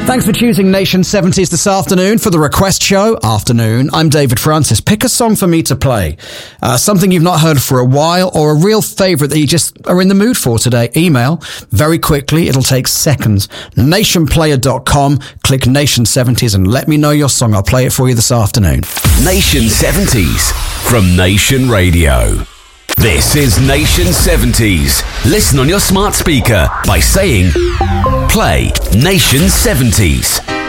Thanks for choosing Nation 70s this afternoon for the Request Show. Afternoon, I'm David Francis. Pick a song for me to play. Something you've not heard for a while, or a real favourite that you just are in the mood for today. Email very quickly. It'll take seconds. Nationplayer.com. Click Nation 70s and let me know your song. I'll play it for you this afternoon. Nation 70s from Nation Radio. This is Nation 70s. Listen on your smart speaker by saying, play Nation 70s.